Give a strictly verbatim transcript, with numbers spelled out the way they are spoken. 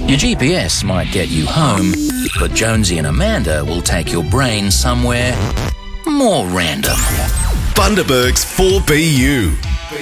Your G P S might get you home, but Jonesy and Amanda will take your brain somewhere more random. Bundaberg's four B U.